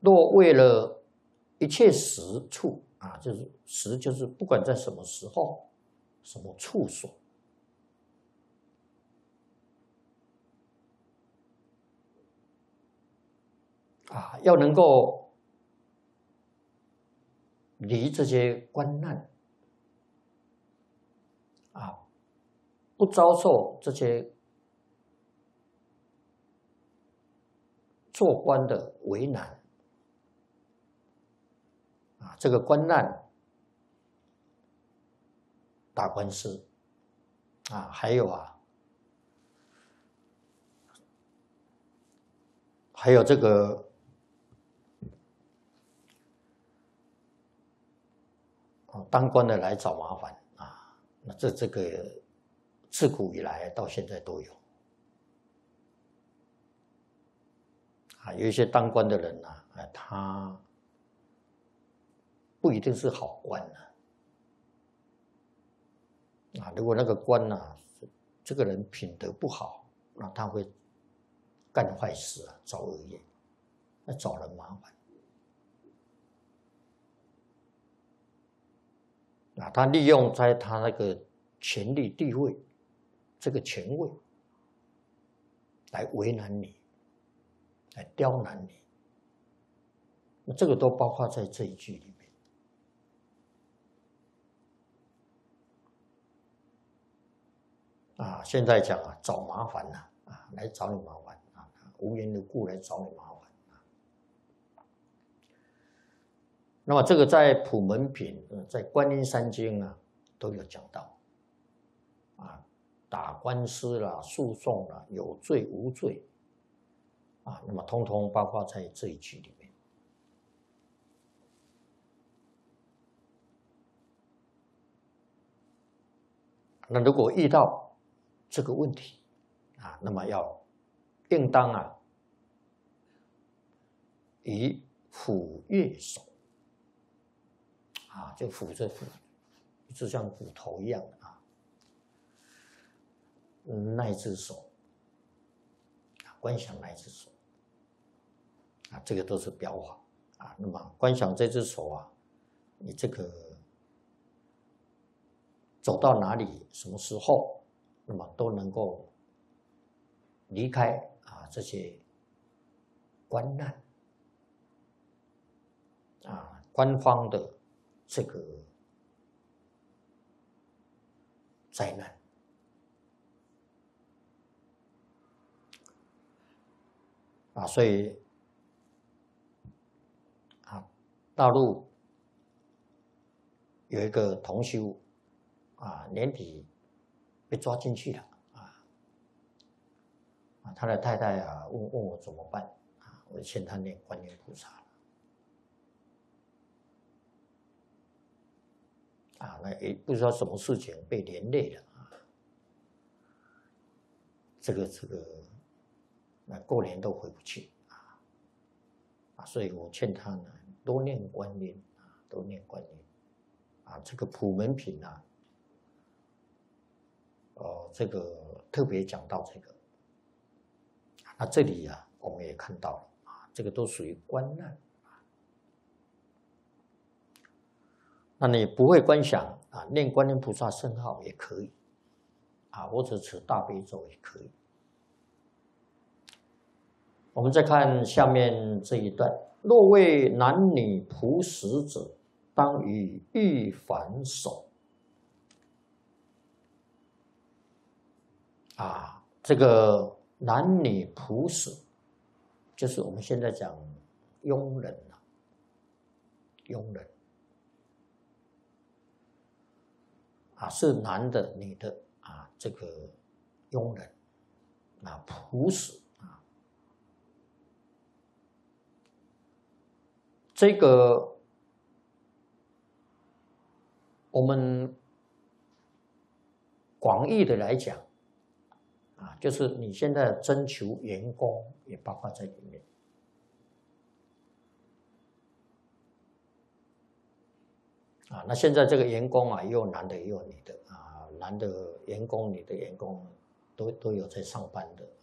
若为了一切时处啊，就是时就是不管在什么时候、什么处所啊，要能够离这些官难啊，不遭受这些做官的为难啊，这个官难、打官司啊，还有这个当官的来找麻烦啊，那这个自古以来到现在都有啊，有一些当官的人呢，他不一定是好官啊，如果那个官呢，这个人品德不好，那他会干坏事啊，造恶业，那找人麻烦。啊，他利用在他那个权力地位，这个权位，来为难你，来刁难你，那这个都包括在这一句里面。啊，现在讲啊，找麻烦呐，啊，来找你麻烦啊，无缘的故来找你麻烦。那么这个在普门品，在观音三经啊，都有讲到，啊，打官司啦、诉讼啦、有罪无罪，啊，那么通通包括在这一句里面。那如果遇到这个问题啊，那么应当啊，以斧钺手。啊，就斧着斧，就像斧头一样啊，那一只手，观想那一只手，啊，这个都是表法啊。那么观想这只手啊，你这个走到哪里，什么时候，那么都能够离开啊这些官难啊，官方的这个灾难啊，所以啊，大陆有一个同修啊，年底被抓进去了啊，他的太太啊问我怎么办啊，我就劝他念观音菩萨了啊，那也不知道什么事情被连累了啊，这个那过年都回不去啊，所以我劝他呢多念观音啊，多念观音啊，这个普门品啊，这个特别讲到这个，那这里啊我们也看到了啊，这个都属于官难。那你不会观想啊，念观音菩萨圣号也可以啊，或者持大悲咒也可以。我们再看下面这一段：若为男女仆使者，当于欲反手。啊，这个男女仆使，就是我们现在讲佣人啊，佣人。啊，是男的、女的啊，这个佣人啊，仆使啊，这个我们广义的来讲啊，就是你现在征求员工也包括在里面。啊，那现在这个员工啊，也有男的也有女的啊，男的员工、女的员工都有在上班的